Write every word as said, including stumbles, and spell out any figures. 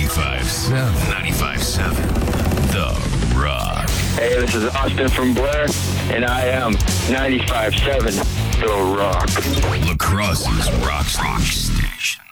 ninety-five point seven. ninety-five point seven. The Rock. Hey, this is Austin from Blair, and I am ninety-five point seven The Rock. La Crosse's Rock Rock Station.